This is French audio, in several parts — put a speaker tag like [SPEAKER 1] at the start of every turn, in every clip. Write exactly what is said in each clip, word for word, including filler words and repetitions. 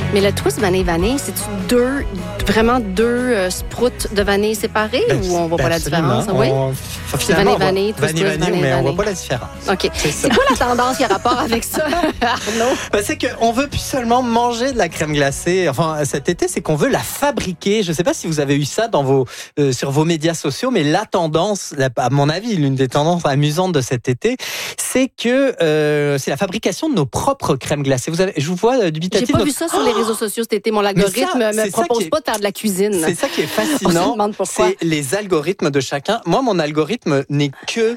[SPEAKER 1] Mais le twist vanille-vanille, c'est-tu deux, vraiment deux euh, sprouts de vanille séparés ben, ou on voit ben pas la différence?
[SPEAKER 2] On,
[SPEAKER 1] oui?
[SPEAKER 2] C'est vanille-vanille,
[SPEAKER 1] twist
[SPEAKER 2] vanille, vanille, vanille, mais on voit pas la différence.
[SPEAKER 1] OK. C'est, c'est quoi la tendance qui a rapport avec ça, Arnaud?
[SPEAKER 2] Ben, c'est qu'on veut plus seulement manger de la crème glacée. Enfin, cet été, c'est qu'on veut la fabriquer. Je sais pas si vous avez eu ça dans vos, euh, sur vos médias sociaux, mais la tendance, la, à mon avis, l'une des tendances amusantes de cet été, c'est que euh, c'est la fabrication de nos propres crèmes glacées. Vous avez, je vous vois euh, dubitatif.
[SPEAKER 1] J'ai pas
[SPEAKER 2] notre...
[SPEAKER 1] vu ça sur les réseaux sociaux cet été. Mon algorithme ne me propose est... pas de faire de la cuisine.
[SPEAKER 2] C'est ça qui est fascinant. C'est les algorithmes de chacun. Moi, mon algorithme n'est que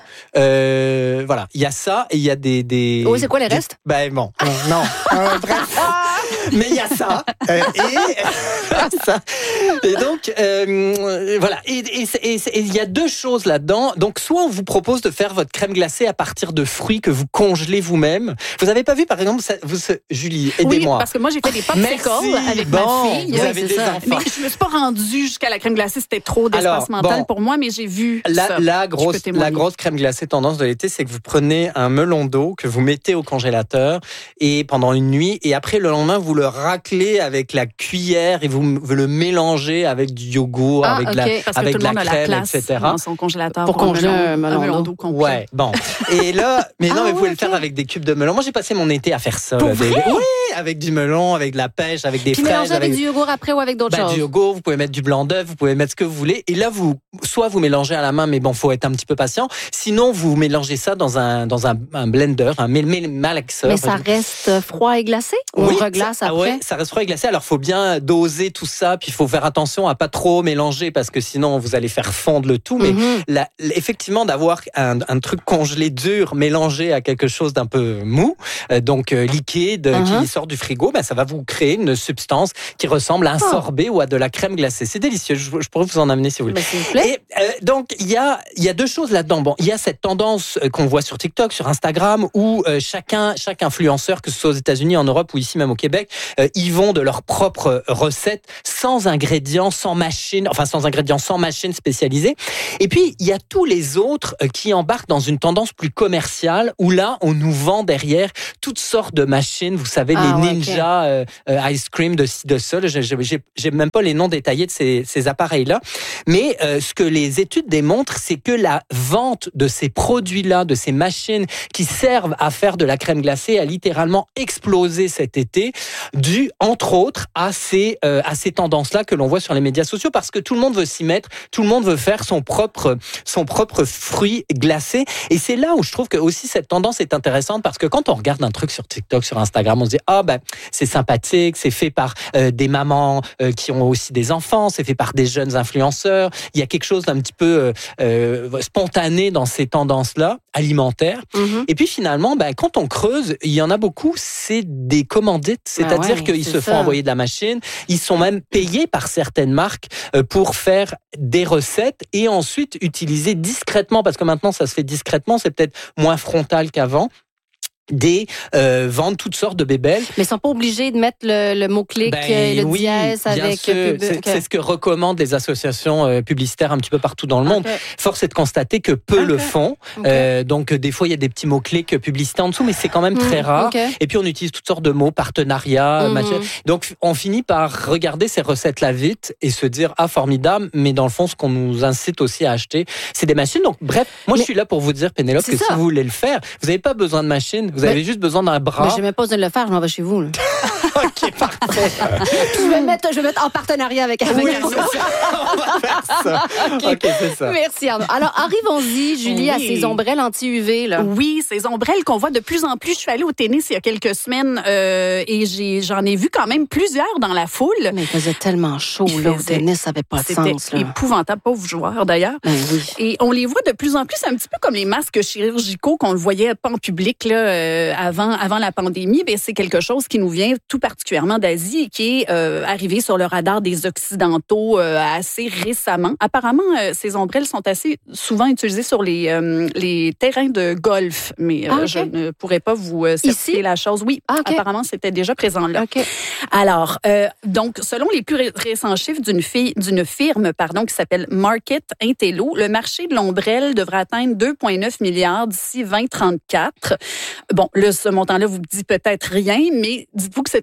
[SPEAKER 2] euh, voilà, il y a ça et il y a des des.
[SPEAKER 1] Oui, c'est quoi les
[SPEAKER 2] des...
[SPEAKER 1] restes?
[SPEAKER 2] Ben bon, non. euh, bref. Mais il y a ça euh, et ça. Et donc euh, voilà. Et il y a deux choses là-dedans. Donc soit on vous propose de faire votre crème glacée à partir de fruits que vous congelez vous-même. Vous avez pas vu par exemple, ça, vous, Julie, aidez-moi.
[SPEAKER 3] Oui, parce que moi j'ai fait des popsicles avec
[SPEAKER 2] bon,
[SPEAKER 3] ma fille.
[SPEAKER 2] Vous
[SPEAKER 3] oui,
[SPEAKER 2] avez des
[SPEAKER 3] ça.
[SPEAKER 2] enfants.
[SPEAKER 3] Mais je me suis pas rendue jusqu'à la crème glacée, c'était trop d'espace Alors, mental bon, pour moi, mais j'ai vu
[SPEAKER 2] la,
[SPEAKER 3] ça.
[SPEAKER 2] La grosse, la grosse crème glacée tendance de l'été, c'est que vous prenez un melon d'eau que vous mettez au congélateur et pendant une nuit et après le lendemain vous le raclez avec la cuillère et vous, vous le mélangez avec du yogourt,
[SPEAKER 1] ah,
[SPEAKER 2] avec
[SPEAKER 1] okay.
[SPEAKER 2] la,
[SPEAKER 3] parce
[SPEAKER 2] avec
[SPEAKER 3] que tout
[SPEAKER 2] la
[SPEAKER 3] le monde
[SPEAKER 2] crème,
[SPEAKER 3] a la place
[SPEAKER 2] et cetera.
[SPEAKER 3] Dans son congélateur
[SPEAKER 1] pour, pour congeler un melon,
[SPEAKER 3] un melon d'eau complet.
[SPEAKER 2] Ouais, bon. Et là, mais non,
[SPEAKER 1] ah,
[SPEAKER 2] mais vous pouvez
[SPEAKER 1] ouais,
[SPEAKER 2] le faire
[SPEAKER 1] okay.
[SPEAKER 2] avec des cubes de melon. Moi, j'ai passé mon été à faire ça.
[SPEAKER 1] Pour
[SPEAKER 2] là,
[SPEAKER 1] vrai?
[SPEAKER 2] Des, oui, avec du melon, avec de la pêche, avec des
[SPEAKER 1] Puis
[SPEAKER 2] fraises.
[SPEAKER 1] mélanger avec, avec du yogourt après ou avec d'autres
[SPEAKER 2] bah,
[SPEAKER 1] choses?
[SPEAKER 2] Du yogourt, vous pouvez mettre du blanc d'œuf, vous pouvez mettre ce que vous voulez. Et là, vous, soit vous mélangez à la main, mais bon, faut être un petit peu patient. Sinon, vous mélangez ça dans un, dans un, un blender, un malaxeur.
[SPEAKER 1] Mais ça reste froid et glacé? Ou
[SPEAKER 2] oui,
[SPEAKER 1] on reglace
[SPEAKER 2] ça,
[SPEAKER 1] après?
[SPEAKER 2] Ouais, ça reste froid et glacé. Alors, faut bien doser tout ça. Puis, il faut faire attention à pas trop mélanger parce que sinon, vous allez faire fondre le tout. Mais
[SPEAKER 1] mm-hmm.
[SPEAKER 2] la, effectivement, d'avoir un, un truc congelé dur mélangé à quelque chose d'un peu mou, euh, donc euh, liquide, mm-hmm. qui sort du frigo, ben, ça va vous créer une substance qui ressemble à un oh. sorbet ou à de la crème glacée. C'est délicieux. Je, je pourrais vous en amener si vous voulez.
[SPEAKER 1] Ben,
[SPEAKER 2] et euh, donc, il y a, il y a deux choses là-dedans. Bon, il y a cette tendance qu'on voit sur TikTok, sur Instagram, où euh, chacun, chaque influenceur, que ce soit aux États-Unis, en Europe ou ici même au Québec, euh, ils vont de leur propre recette, sans ingrédients, sans machine, enfin sans ingrédients, sans machine spécialisée. Et puis, il y a tous les autres euh, qui embarquent dans une tendance plus commerciale, où là, on nous vend derrière toutes sortes de machines. Vous savez, ah, les ouais, Ninja okay. euh, Ice Cream de ci, de ça. J'ai, j'ai, j'ai même pas les noms détaillés de ces, ces appareils-là. Mais euh, ce que les études démontrent, c'est que la vente de ces produits-là, de ces machines qui servent à faire de la crème glacée, a littéralement explosé cet été, dû, entre autres, à ces, euh, à ces tendances-là que l'on voit sur les médias sociaux, parce que tout le monde veut s'y mettre, tout le monde veut faire son propre, son propre fruit glacé. Et c'est là où je trouve que aussi cette tendance est intéressante, parce que quand on regarde un truc sur TikTok, sur Instagram, on se dit, ah ben, c'est sympathique, c'est fait par euh, des mamans euh, qui ont aussi des enfants, c'est fait par des jeunes influenceurs. Il y a quelque chose d'un petit peu euh, spontané dans ces tendances-là, alimentaires. Mm-hmm. Et puis finalement, ben, quand on creuse, il y en a beaucoup, c'est des commandites, c'est-à-dire ah ouais, qu'ils se font ça. envoyer de la machine, ils sont même payés par certaines marques euh, pour faire des recettes et ensuite utiliser discrètement, parce que maintenant ça se fait discrètement, c'est peut-être moins frontal qu'avant, des euh, vendent toutes sortes de bébelles.
[SPEAKER 1] Mais ils sont pas obligés de mettre le, le mot-clic ben, et le oui, dièse avec...
[SPEAKER 2] Sûr,
[SPEAKER 1] pub...
[SPEAKER 2] c'est,
[SPEAKER 1] okay.
[SPEAKER 2] c'est ce que recommandent les associations euh, publicitaires un petit peu partout dans le monde. Okay. Force est de constater que peu okay. le font. Okay. Euh, donc, des fois, il y a des petits mots-clics publicitaires en dessous, mais c'est quand même mmh, très rare. Okay. Et puis, on utilise toutes sortes de mots, partenariat, mmh. machin. Donc, on finit par regarder ces recettes-là vite et se dire, ah, formidable, mais dans le fond, ce qu'on nous incite aussi à acheter, c'est des machines. Donc, bref, moi, mais je suis là pour vous dire, Pénélope, que ça. Si vous voulez le faire, vous n'avez pas besoin de machine. Vous avez mais, juste besoin d'un bras.
[SPEAKER 1] Mais je n'ai même pas besoin de le faire, je m'en vais chez vous.
[SPEAKER 2] OK, parfait.
[SPEAKER 1] je, vais mettre, je vais mettre en partenariat avec Arnaud.
[SPEAKER 2] Oui, c'est ça. On va faire ça. OK, okay c'est ça.
[SPEAKER 1] Merci Arnaud. Alors, arrivons-y, Julie, oui. à ces ombrelles anti-U V. Là.
[SPEAKER 3] Oui, ces ombrelles qu'on voit de plus en plus. Je suis allée au tennis il y a quelques semaines euh, et j'ai, j'en ai vu quand même plusieurs dans la foule.
[SPEAKER 1] Mais il faisait tellement chaud il là, faisait, au tennis, ça n'avait pas de
[SPEAKER 3] c'était
[SPEAKER 1] sens. C'était
[SPEAKER 3] épouvantable, pauvres joueurs d'ailleurs.
[SPEAKER 1] Ben oui.
[SPEAKER 3] Et on les voit de plus en plus, un petit peu comme les masques chirurgicaux qu'on le voyait pas en public là, euh, avant, avant la pandémie. Ben, c'est quelque chose qui nous vient tout particulièrement d'Asie et qui est euh, arrivé sur le radar des Occidentaux euh, assez récemment. Apparemment, euh, ces ombrelles sont assez souvent utilisées sur les, euh, les terrains de golf, mais euh, ah, okay. je ne pourrais pas vous euh, certifier la chose. Oui, ah, okay. apparemment, c'était déjà présent là.
[SPEAKER 1] Okay.
[SPEAKER 3] Alors, euh, donc, selon les plus ré- récents chiffres d'une, fi- d'une firme pardon, qui s'appelle Market Intello, le marché de l'ombrelle devrait atteindre deux virgule neuf milliards d'ici vingt trente-quatre. Bon, là, ce montant-là vous dit peut-être rien, mais dites-vous que c'est un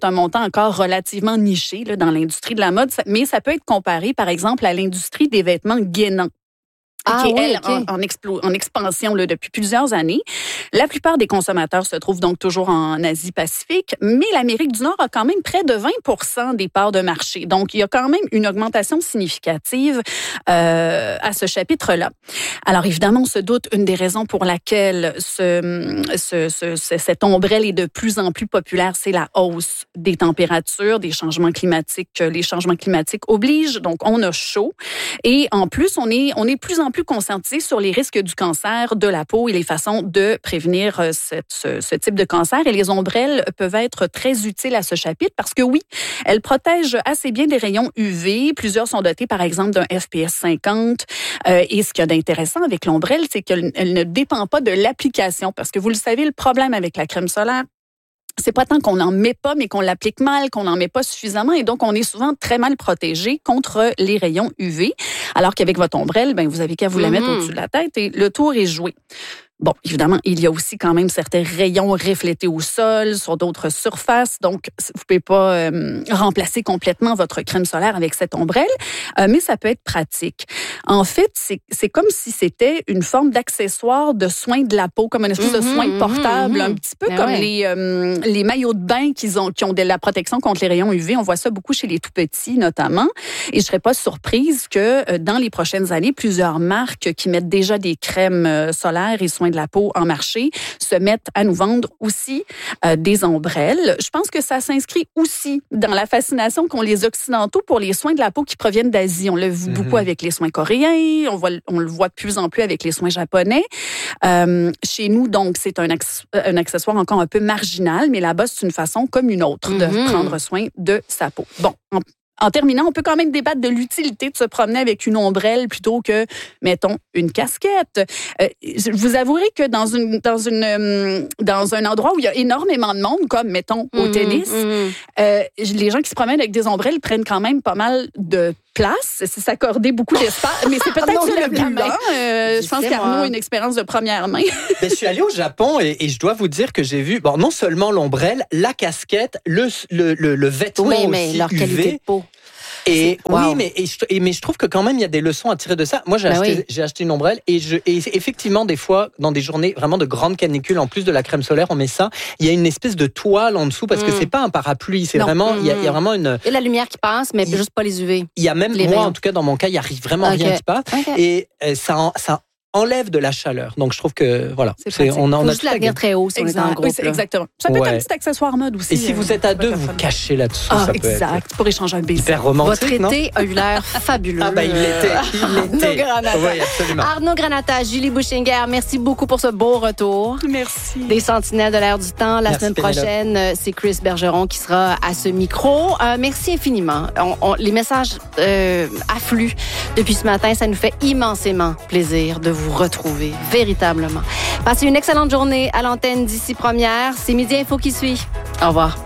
[SPEAKER 3] un montant encore relativement niché là, dans l'industrie de la mode, mais ça peut être comparé, par exemple, à l'industrie des vêtements Guénan.
[SPEAKER 1] Ah,
[SPEAKER 3] qui est,
[SPEAKER 1] oui,
[SPEAKER 3] elle,
[SPEAKER 1] okay.
[SPEAKER 3] en, en, explo- en expansion là, depuis plusieurs années. La plupart des consommateurs se trouvent donc toujours en Asie-Pacifique, mais l'Amérique du Nord a quand même près de vingt pour cent des parts de marché. Donc, il y a quand même une augmentation significative euh, à ce chapitre-là. Alors, évidemment, on se doute, une des raisons pour laquelle ce, ce, ce, ce, cette ombrelle est de plus en plus populaire, c'est la hausse des températures, des changements climatiques. Les changements climatiques obligent, donc on a chaud. Et en plus, on est, on est plus en plus conscientisé sur les risques du cancer de la peau et les façons de prévenir cette, ce, ce type de cancer. Et les ombrelles peuvent être très utiles à ce chapitre parce que oui, elles protègent assez bien des rayons U V. Plusieurs sont dotés, par exemple, d'un F P S cinquante. Euh, et ce qu'il y a d'intéressant avec l'ombrelle, c'est qu'elle elle ne dépend pas de l'application. Parce que vous le savez, le problème avec la crème solaire, c'est pas tant qu'on n'en met pas, mais qu'on l'applique mal, qu'on n'en met pas suffisamment. Et donc, on est souvent très mal protégé contre les rayons U V. Alors qu'avec votre ombrelle, ben, vous avez qu'à vous la mettre mm-hmm. au-dessus de la tête et le tour est joué. Bon, évidemment, il y a aussi quand même certains rayons reflétés au sol, sur d'autres surfaces. Donc, vous pouvez pas euh, remplacer complètement votre crème solaire avec cette ombrelle, euh, mais ça peut être pratique. En fait, c'est, c'est comme si c'était une forme d'accessoire de soins de la peau, comme une espèce mm-hmm, de soin portable, mm-hmm. un petit peu ben comme ouais. les, euh, les maillots de bain qu'ils ont, qui ont de la protection contre les rayons U V. On voit ça beaucoup chez les tout-petits, notamment. Et je serais pas surprise que euh, dans les prochaines années, plusieurs marques qui mettent déjà des crèmes euh, solaires et soins de la peau en marché se mettent à nous vendre aussi euh, des ombrelles. Je pense que ça s'inscrit aussi dans la fascination qu'ont les Occidentaux pour les soins de la peau qui proviennent d'Asie. On l'a vu mm-hmm. beaucoup avec les soins coréens, on, voit, on le voit de plus en plus avec les soins japonais. Euh, chez nous, donc, c'est un, acc- un accessoire encore un peu marginal, mais là-bas, c'est une façon comme une autre mm-hmm. de prendre soin de sa peau. Bon, en En terminant, on peut quand même débattre de l'utilité de se promener avec une ombrelle plutôt que, mettons, une casquette. Euh, je vous avouerai que dans une dans une euh, dans un endroit où il y a énormément de monde, comme mettons au mmh, tennis, mmh. Euh, les gens qui se promènent avec des ombrelles prennent quand même pas mal de place, c'est s'accorder beaucoup d'espace, mais c'est peut-être sur le but. Hein? Euh, je pense qu'Arnaud a une expérience de première main.
[SPEAKER 2] Ben, je suis allée au Japon et, et je dois vous dire que j'ai vu, bon, non seulement l'ombrelle, la casquette, le, le, le, le vêtement
[SPEAKER 1] oui, mais
[SPEAKER 2] aussi
[SPEAKER 1] leur
[SPEAKER 2] U V.
[SPEAKER 1] Qualité de peau.
[SPEAKER 2] Et
[SPEAKER 1] wow.
[SPEAKER 2] oui, mais, et je, et, mais je trouve que quand même, il y a des leçons à tirer de ça. Moi, j'ai, ben acheté, oui. j'ai acheté une ombrelle et, je, et effectivement, des fois, dans des journées vraiment de grande canicule, en plus de la crème solaire, on met ça. Il y a une espèce de toile en dessous parce mm. que c'est pas un parapluie. C'est non. vraiment, mm. il, y a, il y a vraiment une...
[SPEAKER 1] Et la lumière qui passe, mais il, juste pas les U V.
[SPEAKER 2] Il y a même,
[SPEAKER 1] les
[SPEAKER 2] moi,
[SPEAKER 1] rayons.
[SPEAKER 2] En tout cas, dans mon cas, il y a vraiment okay. rien qui passe. Okay. Et euh, ça, ça enlève de la chaleur. Donc, je trouve que, voilà.
[SPEAKER 1] C'est c'est, on a, on
[SPEAKER 3] a
[SPEAKER 1] juste la tenir très haut si exact. On est en groupe. Oui,
[SPEAKER 3] exactement. Ça peut ouais. être un petit accessoire mode aussi.
[SPEAKER 2] Et si vous êtes à deux, vous cachez là-dessous.
[SPEAKER 3] Ah,
[SPEAKER 2] ça
[SPEAKER 3] exact.
[SPEAKER 2] Peut être
[SPEAKER 3] pour échanger un baiser.
[SPEAKER 2] Hyper romantique,
[SPEAKER 1] Votre
[SPEAKER 2] non?
[SPEAKER 1] été a eu l'air fabuleux.
[SPEAKER 2] Ah, ben, il l'était. Il l'était. Oui, absolument.
[SPEAKER 1] Arnaud Granata, Julie Bouchinger, merci beaucoup pour ce beau retour.
[SPEAKER 3] Merci.
[SPEAKER 1] Des sentinelles de l'air du temps. La merci, semaine prochaine, Pénélope. C'est Chris Bergeron qui sera à ce micro. Euh, merci infiniment. On, on, les messages euh, affluent depuis ce matin. Ça nous fait immensément plaisir de vous retrouver. Véritablement. Passez une excellente journée à l'antenne d'ici première. C'est Midi Info qui suit. Au revoir.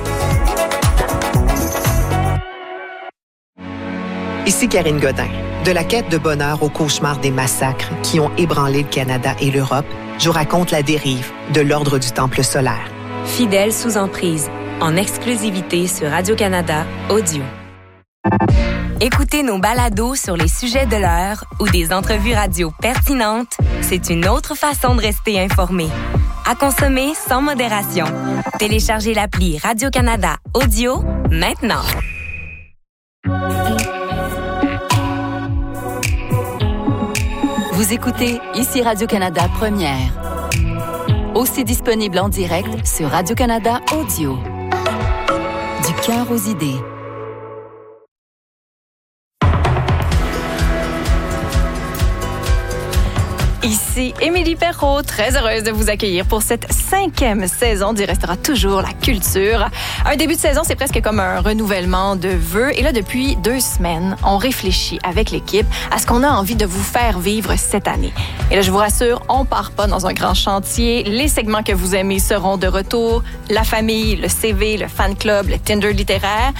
[SPEAKER 4] Ici Karine Godin. De la quête de bonheur au cauchemar des massacres qui ont ébranlé le Canada et l'Europe, je vous raconte la dérive de l'Ordre du Temple solaire.
[SPEAKER 5] Fidèle sous emprise, en exclusivité sur Radio-Canada Audio. Écoutez nos balados sur les sujets de l'heure ou des entrevues radio pertinentes, c'est une autre façon de rester informé. À consommer sans modération. Téléchargez l'appli Radio-Canada Audio maintenant.
[SPEAKER 6] Vous écoutez ici Radio-Canada Première. Aussi disponible en direct sur Radio-Canada Audio. Du cœur aux idées.
[SPEAKER 7] Ici Émilie Perrault, très heureuse de vous accueillir pour cette cinquième saison du Restera toujours la culture. Un début de saison, c'est presque comme un renouvellement de vœux. Et là, depuis deux semaines, on réfléchit avec l'équipe à ce qu'on a envie de vous faire vivre cette année. Et là, je vous rassure, on part pas dans un grand chantier. Les segments que vous aimez seront de retour. La famille, le C V, le fan club, le Tinder littéraire.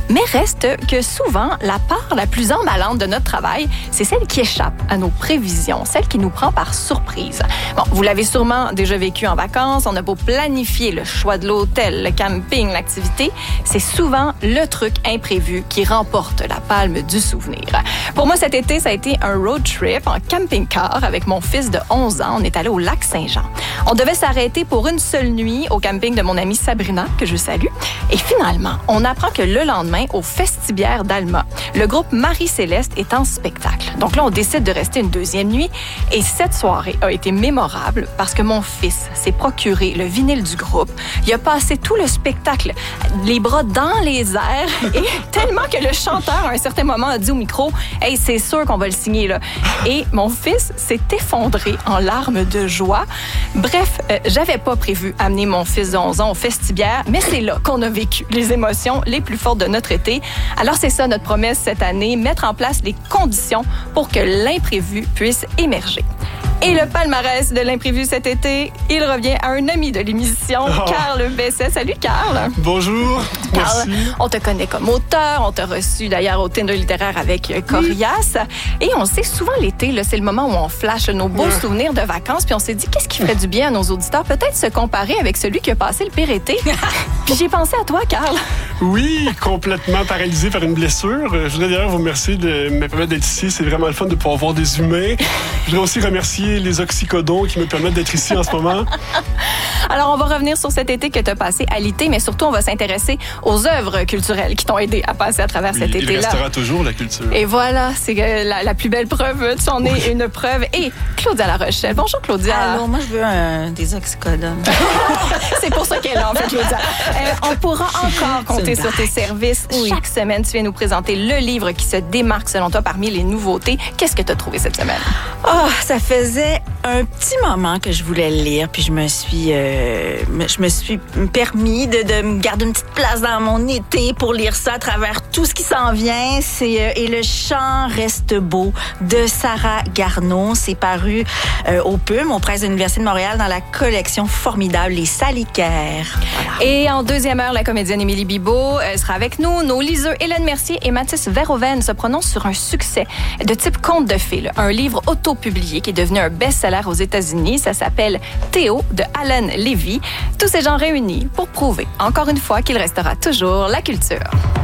[SPEAKER 7] Mais reste que souvent, la part la plus emballante de notre travail, c'est celle qui échappe à nos prévisions, celle qui nous prend par surprise. Bon, vous l'avez sûrement déjà vécu en vacances, on a beau planifier le choix de l'hôtel, le camping, l'activité, c'est souvent le truc imprévu qui remporte la palme du souvenir. Pour moi, cet été, ça a été un road trip en camping-car avec mon fils de onze ans. On est allé au lac Saint-Jean. On devait s'arrêter pour une seule nuit au camping de mon amie Sabrina, que je salue. Et finalement, on apprend que le lendemain, au Festibière d'Alma, le groupe Marie-Céleste est en spectacle. Donc là, on décide de rester une deuxième nuit. Et cette soirée a été mémorable parce que mon fils s'est procuré le vinyle du groupe. Il a passé tout le spectacle, les bras dans les airs, et tellement que le chanteur, à un certain moment, a dit au micro, « Hey, c'est sûr qu'on va le signer, là. » Et mon fils s'est effondré en larmes de joie. Bref, euh, j'avais pas prévu amener mon fils de onze ans au Festibière, mais c'est là qu'on a vécu les émotions les plus fortes de notre été. Alors c'est ça notre promesse cette année, mettre en place les conditions pour que l'imprévu puisse émerger. Et le palmarès de l'imprévu cet été, il revient à un ami de l'émission, oh. Carl Besset. Salut, Carl.
[SPEAKER 8] Bonjour.
[SPEAKER 7] Carl,
[SPEAKER 8] merci.
[SPEAKER 7] On te connaît comme auteur. On t'a reçu d'ailleurs au Tinder littéraire avec Corias. Oui. Et on sait souvent l'été, là, c'est le moment où on flash nos beaux ouais. souvenirs de vacances. Puis on s'est dit, qu'est-ce qui ferait du bien à nos auditeurs? Peut-être se comparer avec celui qui a passé le pire été. Puis j'ai pensé à toi, Carl.
[SPEAKER 8] Oui, complètement paralysé par une blessure. Je voudrais d'ailleurs vous remercier de me permettre d'être ici. C'est vraiment le fun de pouvoir voir des humains. Je voudrais aussi remercier les oxycodons qui me permettent d'être ici en ce moment.
[SPEAKER 7] Alors, on va revenir sur cet été que tu as passé à l'I T, mais surtout, on va s'intéresser aux œuvres culturelles qui t'ont aidé à passer à travers cet
[SPEAKER 8] il,
[SPEAKER 7] été-là.
[SPEAKER 8] Il restera toujours la culture.
[SPEAKER 7] Et voilà, c'est la, la plus belle preuve. Tu en es oui. une preuve. Et Claudia La Rochelle. Bonjour, Claudia.
[SPEAKER 9] Allô, moi, je veux un, des oxycodones.
[SPEAKER 7] C'est pour ça qu'elle est là, en fait, Claudia. Euh, on pourra encore compter sur tes services. Oui. Chaque semaine, tu viens nous présenter le livre qui se démarque, selon toi, parmi les nouveautés. Qu'est-ce que tu as trouvé cette semaine?
[SPEAKER 9] Oh, ça faisait un petit moment que je voulais le lire, puis je me suis, euh, je me suis permis de, de me garder une petite place dans mon été pour lire ça à travers tout ce qui s'en vient. C'est euh, Et le chant reste beau de Sarah Garneau. C'est paru euh, au P U M, aux Presses de l'Université de Montréal, dans la collection formidable Les Salicaires. Voilà.
[SPEAKER 7] Et en deuxième heure, la comédienne Émilie Bibeau euh, sera avec nous. Nos liseux Hélène Mercier et Mathis Verhoeven se prononcent sur un succès de type conte de fées, là, un livre auto-publié qui est devenu un best-seller aux États-Unis. Ça s'appelle Théo de Alan Levy. Tous ces gens réunis pour prouver encore une fois qu'il restera toujours la culture.